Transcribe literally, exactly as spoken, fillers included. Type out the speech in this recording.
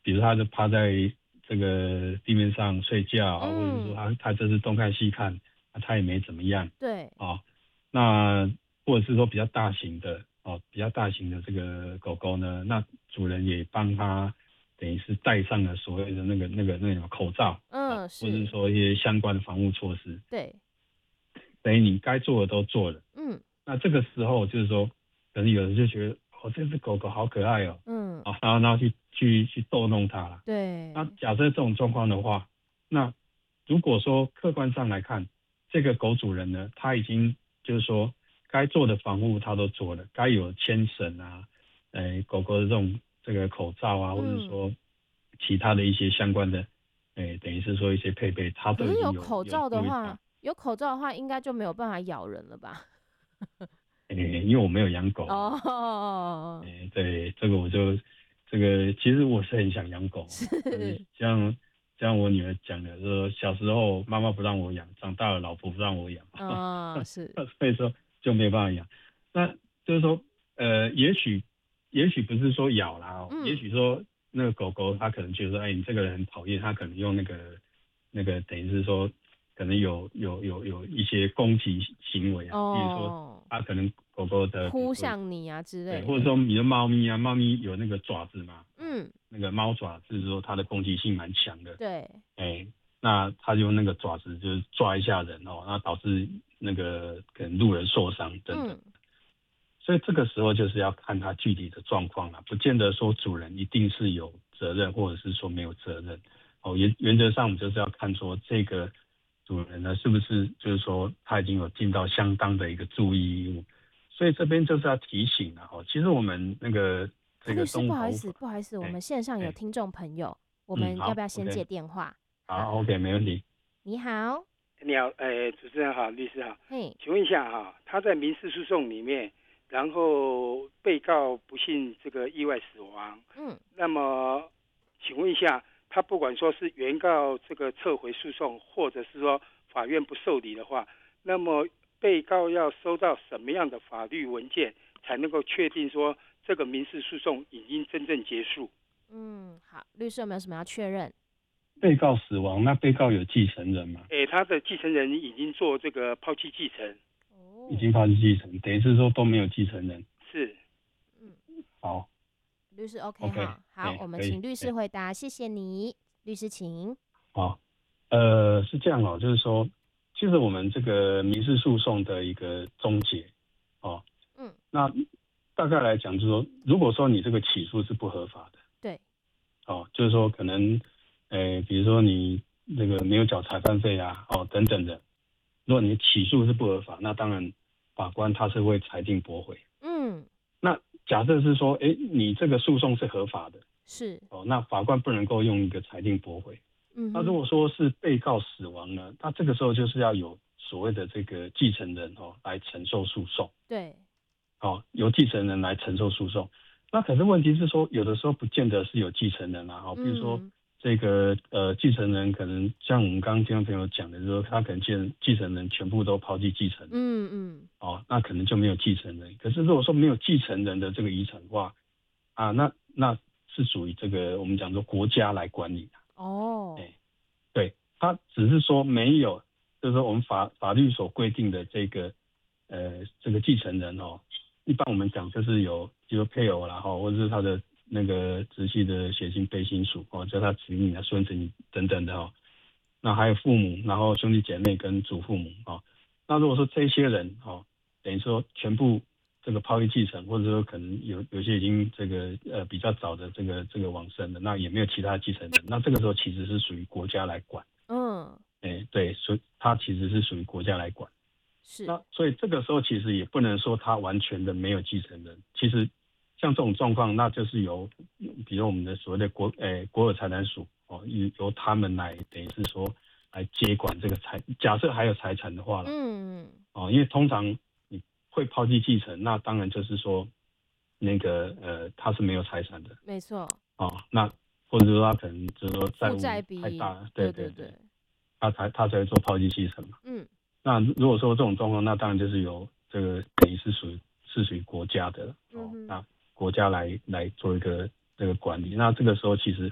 比如他就趴在这个地面上睡觉，嗯、或者说他他这是东看西看，他也没怎么样。 对。 哦，那或者是说比较大型的哦，比较大型的这个狗狗呢，那主人也帮他等于是戴上了所谓的那个那个那个什么口罩， 嗯， 哦、 是。 或者是说一些相关的防护措施。 对。 等于你该做的都做了。 嗯。 那这个时候就是说，可能有人就觉得，哦，这只狗狗好可爱哦， 嗯， 啊，然后然后去去去逗弄它了。 对。 那假设这种状况的话，那如果说客观上来看，这个狗主人呢，他已经就是说该做的防护他都做了，该有牵绳啊，呃，狗狗的这种这个口罩啊，或者嗯。 说其他的一些相关的，哎，等于是说一些配备，他可是都已经有有口有罩的话， 注意到。 有口罩的话，应该就没有办法咬人了吧？ 哎、因为我没有养狗啊。 哦。 哎、对，这个我就这个其实我是很想养狗啊，但是是。 像像我女儿讲的说，小时候妈妈不让我养，长大了老婆不让我养， 嗯，是。 所以说就没有办法养。那就是说，呃，也许也许不是说咬啦哦，也嗯。 许说那个狗狗它可能觉得说，哎、你这个人很讨厌，它可能用那个那个等于是说，可能有有有有一些攻击行为啊，比如说哦， 它可能狗狗的，比如扑说向你啊之对， 类的。 或者说你的猫咪啊，猫咪有那个爪子嘛，哦， 嗯。 那个猫爪就是说它的攻击性蛮强的。 对。 哎、那它就用那个爪子就是抓一下人哦，那导致那个可能路人受伤等等。 嗯。 所以这个时候就是要看它具体的状况了，不见得说主人一定是有责任，或者是说没有责任。哦，原原则上我们就是要看说这个主人呢是不是就是说他已经有尽到相当的一个注意义务。所以这边就是要提醒了哦，其实我们那个这个潘律师，不好意思， 动物保护法。 不好意思，我哎们线上有哎听众朋友，我嗯，好们要不要先 ，OK， 接电话？好。 好，OK，没问题。 你好。 你好，呃，主持人好，律师好， 嘿。 请问一下哈，他在民事诉讼里面，然后被告不幸这个意外死亡， 嗯。 那么请问一下，他不管说是原告这个撤回诉讼，或者是说法院不受理的话，那么被告要收到什么样的法律文件才能够确定说这个民事诉讼已经真正结束？ 嗯，好，律师有没有什么要确认？ 被告死亡，那被告有继承人吗？ 诶，他的继承人已经做这个抛弃继承。 哦。 已经抛弃继承，等于是说都没有继承人。 是。 嗯， 好律师 OK ，OK， 哈，好， 哎、 我们可以， 请律师哎、 回答，谢谢你，律师请。 好，呃，是这样哦，就是说，其实我们这个民事诉讼的一个终结，哦， 嗯。 那大概来讲就是说，如果说你这个起诉是不合法的， 对。 哦，就是说可能，呃，比如说你那个没有缴裁判费啊，哦等等的，如果你起诉是不合法，那当然法官他是会裁定驳回。 嗯。 那假设是说，哎，你这个诉讼是合法的， 是。 哦，那法官不能够用一个裁定驳回。 嗯哼。 那如果说是被告死亡呢，那这个时候就是要有所谓的这个继承人哦来承受诉讼。 对。 哦，由继承人来承受诉讼。那可是问题是说，有的时候不见得是有继承人啊。哦，比如说嗯。 这个呃继承人可能像我们刚刚听众朋友讲的，就是说他可能继继承人全部都抛弃继承人。 嗯嗯。 哦，那可能就没有继承人。可是如果说没有继承人的这个遗产的话，啊，那那是属于这个我们讲说国家来管理的。 哦。 哎，对，他只是说没有，就是说我们法法律所规定的这个呃这个继承人哦，一般我们讲就是有，比如配偶啦哈，或者是他的那个直系的血亲卑亲属哦，叫他子女啊、孙子女等等的哦。那还有父母，然后兄弟姐妹跟祖父母哦。那如果说这些人哦，等于说全部这个抛弃继承，或者说可能有有些已经这个呃比较早的这个这个往生的，那也没有其他继承人，那这个时候其实是属于国家来管。 嗯。 哎，对，所以它其实是属于国家来管。 是。 那所以这个时候其实也不能说他完全的没有继承人。其实像这种状况，那就是由比如我们的所谓的国诶国有财产署哦，由由他们来等于是说来接管这个财。假设还有财产的话了， 嗯。 哦，因为通常你会抛弃继承，那当然就是说那个呃他是没有财产的。 没错。 哦，那或者说他可能就是说债务负债比。 太大了，对对对， 对对对。 他才他才会做抛弃继承嘛。 嗯。 那如果说这种状况，那当然就是由这个等于是属于是属于国家的哦， 嗯哼。 那国家来来做一个这个管理。那这个时候其实